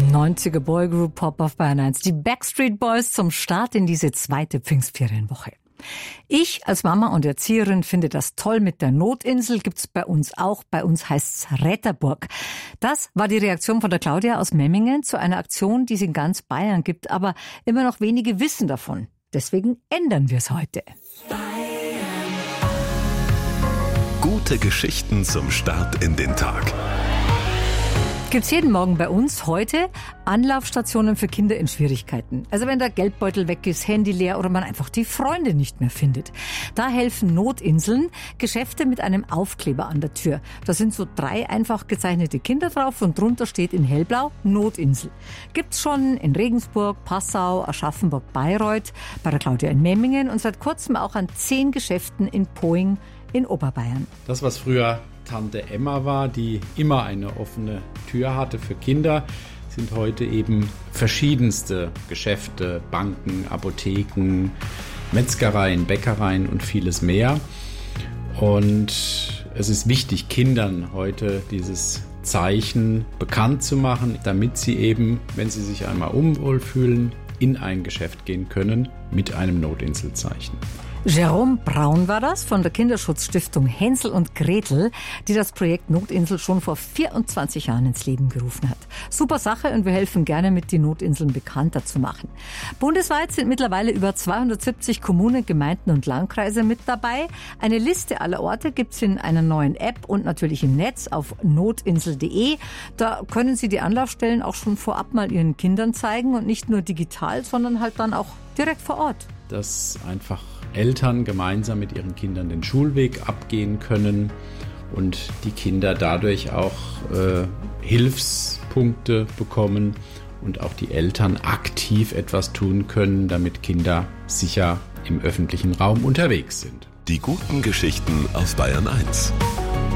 90er Boygroup Pop auf Bayern 1. Die Backstreet Boys zum Start in diese zweite Pfingstferienwoche. Ich als Mama und Erzieherin finde das toll mit der Notinsel, gibt's bei uns auch. Bei uns heißt's Rätterburg. Das war die Reaktion von der Claudia aus Memmingen zu einer Aktion, die es in ganz Bayern gibt. Aber immer noch wenige wissen davon. Deswegen ändern wir es heute. Gute Geschichten zum Start in den Tag. Gibt's jeden Morgen bei uns heute Anlaufstationen für Kinder in Schwierigkeiten. Also wenn der Geldbeutel weg ist, Handy leer oder man einfach die Freunde nicht mehr findet. Da helfen Notinseln, Geschäfte mit einem Aufkleber an der Tür. Da sind so 3 einfach gezeichnete Kinder drauf und drunter steht in hellblau Notinsel. Gibt's schon in Regensburg, Passau, Aschaffenburg, Bayreuth, bei der Claudia in Memmingen und seit kurzem auch an 10 Geschäften in Poing in Oberbayern. Das, was früher Tante Emma war, die immer eine offene Tür hatte für Kinder, sind heute eben verschiedenste Geschäfte, Banken, Apotheken, Metzgereien, Bäckereien und vieles mehr. Und es ist wichtig, Kindern heute dieses Zeichen bekannt zu machen, damit sie eben, wenn sie sich einmal unwohl fühlen, in ein Geschäft gehen können mit einem Notinselzeichen. Jerome Braun war das von der Kinderschutzstiftung Hänsel und Gretel, die das Projekt Notinsel schon vor 24 Jahren ins Leben gerufen hat. Super Sache und wir helfen gerne mit, die Notinseln bekannter zu machen. Bundesweit sind mittlerweile über 270 Kommunen, Gemeinden und Landkreise mit dabei. Eine Liste aller Orte gibt's in einer neuen App und natürlich im Netz auf notinsel.de. Da können Sie die Anlaufstellen auch schon vorab mal Ihren Kindern zeigen und nicht nur digital, sondern halt dann auch direkt vor Ort. Dass einfach Eltern gemeinsam mit ihren Kindern den Schulweg abgehen können und die Kinder dadurch auch Hilfspunkte bekommen und auch die Eltern aktiv etwas tun können, damit Kinder sicher im öffentlichen Raum unterwegs sind. Die guten Geschichten auf Bayern 1.